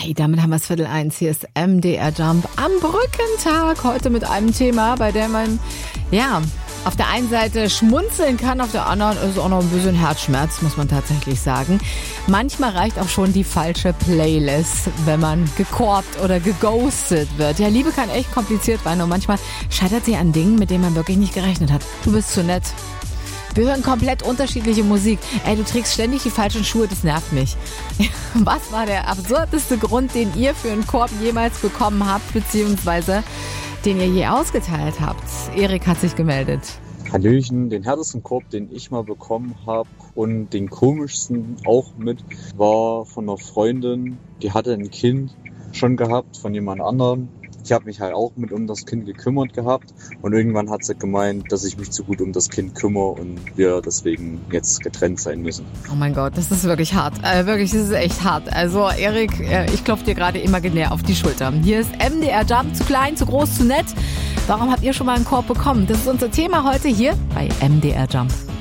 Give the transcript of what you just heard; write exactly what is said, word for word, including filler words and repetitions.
Hey, damit haben wir es Viertel eins. Hier ist M D R Jump am Brückentag. Heute mit einem Thema, bei dem man, ja, auf der einen Seite schmunzeln kann, auf der anderen ist auch noch ein bisschen Herzschmerz, muss man tatsächlich sagen. Manchmal reicht auch schon die falsche Playlist, wenn man gekorbt oder geghostet wird. Ja, Liebe kann echt kompliziert werden und manchmal scheitert sie an Dingen, mit denen man wirklich nicht gerechnet hat. Du bist zu nett. Wir hören komplett unterschiedliche Musik. Ey, du trägst ständig die falschen Schuhe, das nervt mich. Was war der absurdeste Grund, den ihr für einen Korb jemals bekommen habt, beziehungsweise den ihr je ausgeteilt habt? Erik hat sich gemeldet. Hallöchen, den härtesten Korb, den ich mal bekommen habe und den komischsten auch mit, war von einer Freundin, die hatte ein Kind schon gehabt von jemand anderem. Ich habe mich halt auch mit um das Kind gekümmert gehabt und irgendwann hat sie gemeint, dass ich mich zu gut um das Kind kümmere und wir deswegen jetzt getrennt sein müssen. Oh mein Gott, das ist wirklich hart. Äh, wirklich, das ist echt hart. Also Erik, äh, ich klopfe dir gerade imaginär auf die Schulter. Hier ist M D R Jump, zu klein, zu groß, zu nett. Warum habt ihr schon mal einen Korb bekommen? Das ist unser Thema heute hier bei M D R Jump.